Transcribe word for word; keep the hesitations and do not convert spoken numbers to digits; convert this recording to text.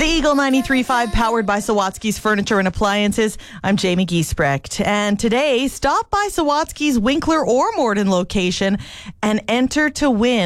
The Eagle ninety-three point five, powered by Sawatsky's Furniture and Appliances. I'm Jamie Giesbrecht. And today, stop by Sawatsky's Winkler or Morden location and enter to win